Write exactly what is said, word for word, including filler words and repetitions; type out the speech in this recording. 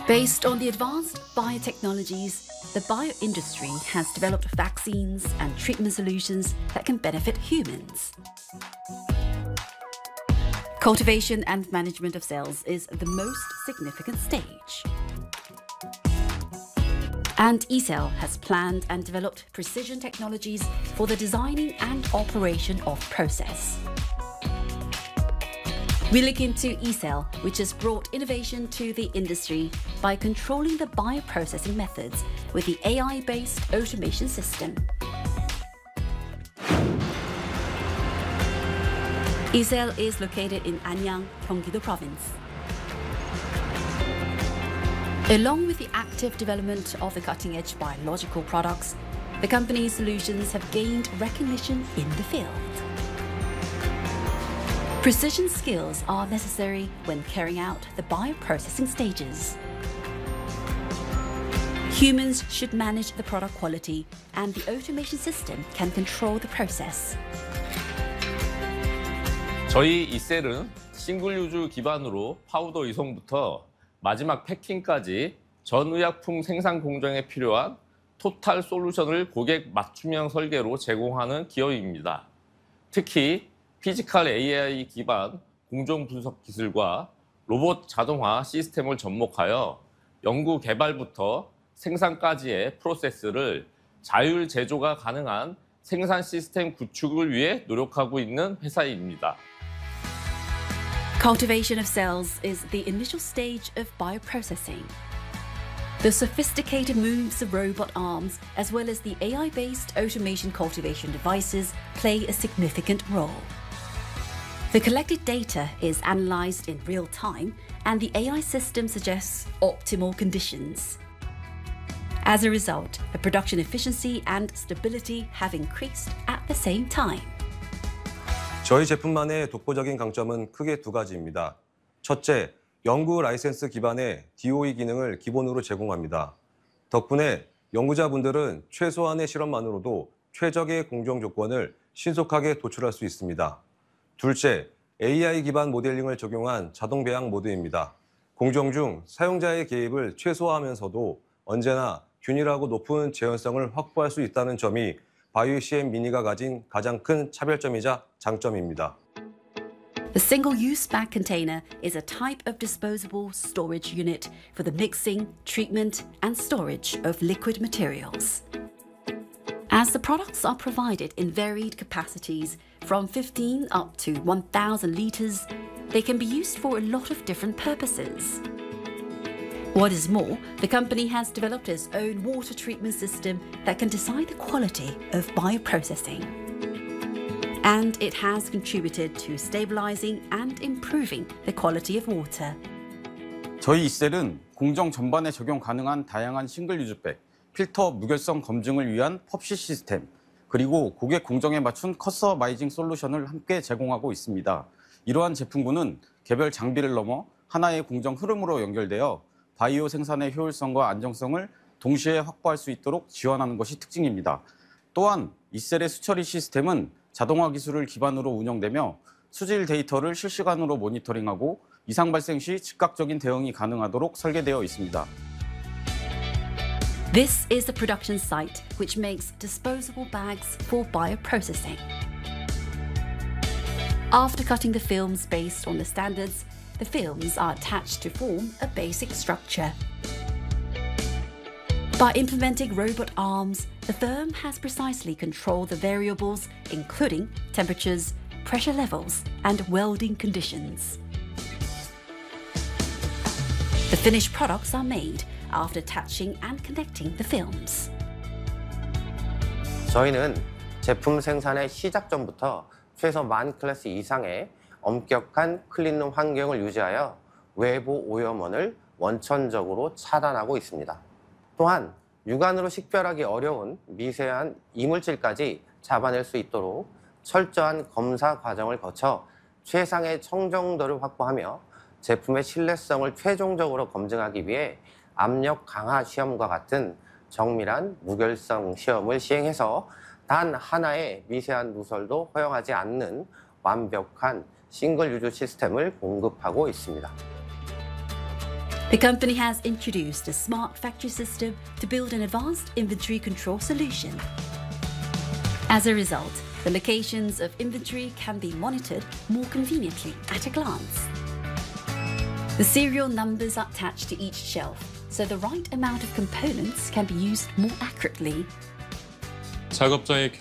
Based on the advanced biotechnologies, the bio industry has developed vaccines and treatment solutions that can benefit humans. Cultivation and management of cells is the most significant stage. And eCell has planned and developed precision technologies for the designing and operation of process. We look into eCell, which has brought innovation to the industry by controlling the bioprocessing methods with the A I-based automation system. eCell is located in Anyang, Gyeonggi-do Province. Along with the active development of the cutting-edge biological products, the company's solutions have gained recognition in the field. Precision skills are necessary when carrying out the bioprocessing stages. Humans should manage the product quality, and the automation system can control the process. 저희 이셀은 싱글 유즈 기반으로 파우더 이송부터 마지막 패킹까지 전 의약품 생산 공정에 필요한 토탈 솔루션을 고객 맞춤형 설계로 제공하는 기업입니다. 특히 피지컬 에이아이 기반 공정 분석 기술과 로봇 자동화 시스템을 접목하여 연구 개발부터 생산까지의 프로세스를 자율 제조가 가능한 생산 시스템 구축을 위해 노력하고 있는 회사입니다. Cultivation of cells is the initial stage of bioprocessing. The sophisticated moves of robot arms, as well as the A I-based automation cultivation devices, play a significant role. The collected data is analyzed in real time, and the A I system suggests optimal conditions. As a result, the production efficiency and stability have increased at the same time. 저희 제품만의 독보적인 강점은 크게 두 가지입니다. 첫째, 연구 라이센스 기반의 디오이 기능을 기본으로 제공합니다. 덕분에 연구자분들은 최소한의 실험만으로도 최적의 공정 조건을 신속하게 도출할 수 있습니다. 둘째, 에이아이 기반 모델링을 적용한 자동 배양 모드입니다. 공정 중 사용자의 개입을 최소화하면서도 언제나 균일하고 높은 재현성을 확보할 수 있다는 점이 바이오씨엠 미니가 가진 가장 큰 차별점이자 장점입니다. The single-use bag container is a type of disposable storage unit for the mixing, treatment, and storage of liquid materials. As the products are provided in varied capacities, from fifteen up to one thousand litres, they can be used for a lot of different purposes. What is more, the company has developed its own water treatment system that can decide the quality of bioprocessing. And it has contributed to stabilizing and improving the quality of water. 저희 이셀은 공정 전반에 적용 가능한 다양한 싱글 유즈백, 필터 무결성 검증을 위한 펍시 시스템, 그리고 고객 공정에 맞춘 커스터마이징 솔루션을 함께 제공하고 있습니다. 이러한 제품군은 개별 장비를 넘어 하나의 공정 흐름으로 연결되어 바이오 생산의 효율성과 안정성을 동시에 확보할 수 있도록 지원하는 것이 특징입니다. 또한 이셀의 수처리 시스템은 자동화 기술을 기반으로 운영되며 수질 데이터를 실시간으로 모니터링하고 이상 발생 시 즉각적인 대응이 가능하도록 설계되어 있습니다. This is the production site which makes disposable bags for bioprocessing. After cutting the films based on the standards, the films are attached to form a basic structure. By implementing robot arms, the firm has precisely controlled the variables, including temperatures, pressure levels, and welding conditions. The finished products are made after attaching and connecting the films. 저희는 제품 생산의 시작 전부터 최소 만 클래스 이상의 엄격한 클린룸 환경을 유지하여 외부 오염원을 원천적으로 차단하고 있습니다. 또한 육안으로 식별하기 어려운 미세한 이물질까지 잡아낼 수 있도록 철저한 검사 과정을 거쳐 최상의 청정도를 확보하며 제품의 신뢰성을 최종적으로 검증하기 위해 압력 강화 시험과 같은 정밀한 무결성 시험을 시행해서 단 하나의 미세한 누설도 허용하지 않는 완벽한 싱글 유즈 시스템을 공급하고 있습니다. The company has introduced a smart factory system to build an advanced inventory control solution. As a result, the locations of inventory can be monitored more conveniently at a glance. The serial numbers are attached to each shelf, so the right amount of components can be used more accurately. 작업자의